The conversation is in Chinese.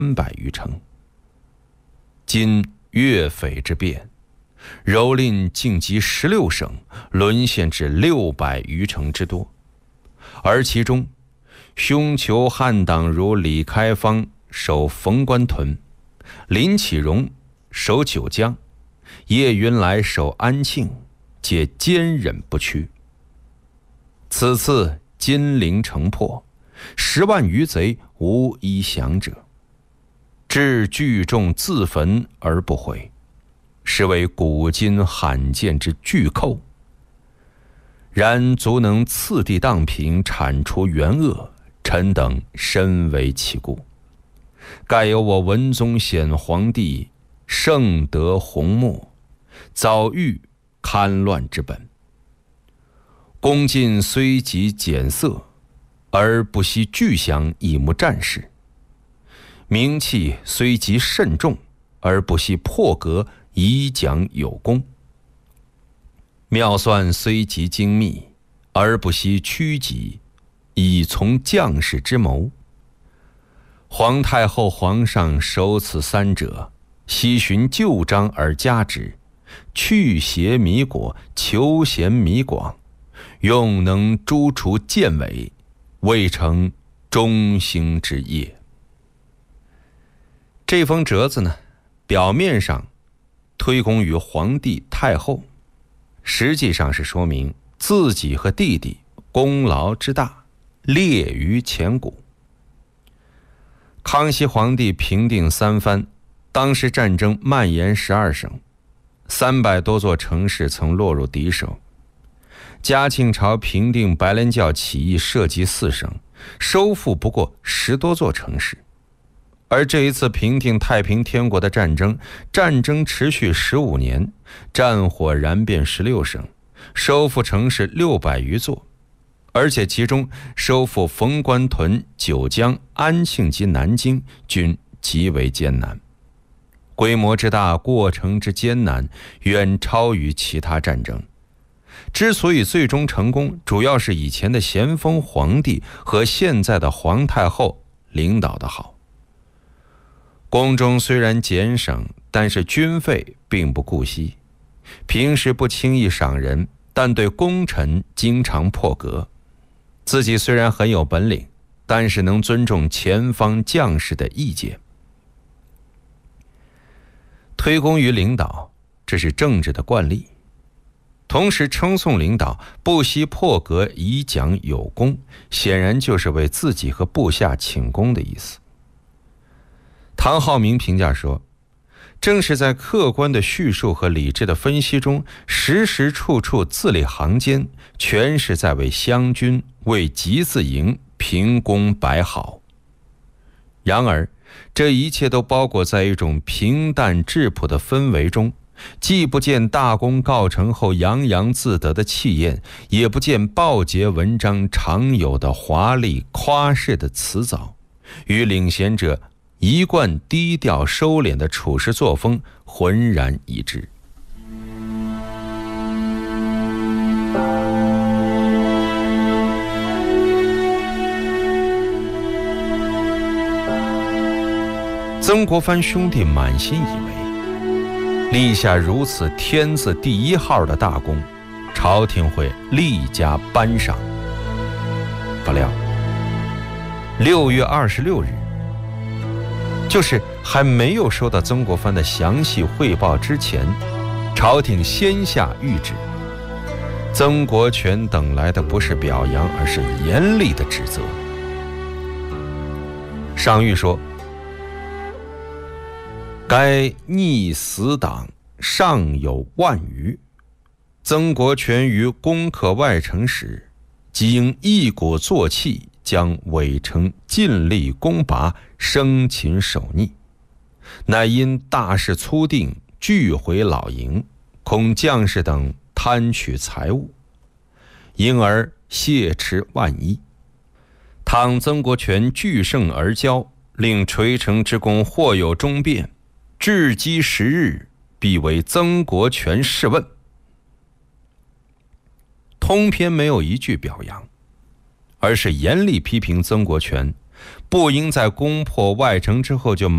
300余城。今粤匪之变，蹂躏晋及16省，沦陷至600余城之多。而其中，凶囚悍党如李开芳守汾关屯，林启荣守九江，叶云来守安庆，皆坚忍不屈。此次金陵城破，10万余贼无一降者，至聚众自焚而不悔，实为古今罕见之巨寇。然足能次第荡平，铲除元恶，臣等深为其故。盖有我文宗显皇帝圣德弘默，早预戡乱之本。公进虽极简色，而不惜巨降以目战事；名器虽极慎重，而不惜破格以奖有功；妙算虽极精密，而不惜曲己以从将士之谋。皇太后、皇上守此3者，悉循旧章而加之，去邪弥果，求贤弥广，用能诛除奸伪，未成中兴之业。这封折子呢，表面上推功于皇帝太后，实际上是说明自己和弟弟功劳之大，列于前古。康熙皇帝平定3藩，当时战争蔓延12省，300多座城市曾落入敌手。嘉庆朝平定白莲教起义，涉及4省，收复不过10多座城市。而这一次平定太平天国的战争持续15年，战火燃遍16省，收复城市600余座，而且其中收复汾关屯、九江、安庆及南京均极为艰难。规模之大，过程之艰难，远超于其他战争。之所以最终成功，主要是以前的咸丰皇帝和现在的皇太后领导得好。宫中虽然俭省，但是军费并不顾惜，平时不轻易赏人，但对功臣经常破格。自己虽然很有本领，但是能尊重前方将士的意见。推功于领导，这是政治的惯例。同时称颂领导不惜破格以奖有功，显然就是为自己和部下请功的意思。唐浩明评价说，正是在客观的叙述和理智的分析中，时时处处字里行间全是在为湘军、为集字营评功摆好。然而这一切都包裹在一种平淡质朴的氛围中，既不见大功告成后洋洋自得的气焰，也不见报捷文章常有的华丽夸饰的辞藻，与领衔者一贯低调收敛的处事作风浑然一致。曾国藩兄弟满心以为，立下如此天字第1号的大功，朝廷会立加颁赏。不料6月26日，就是还没有收到曾国藩的详细汇报之前，朝廷先下谕旨，曾国荃等来的不是表扬，而是严厉的指责。上谕说，该逆死党尚有万余，曾国荃于攻克外城时，即应一鼓作气，将伪城尽力攻拔，生擒守逆，乃因大事初定，拒回老营，恐将士等贪取财物，因而挟持万一。倘曾国荃据胜而骄，令垂城之功或有终变，至积10日，必为曾国荃试问。通篇没有一句表扬，而是严厉批评曾国荃不应在攻破外城之后就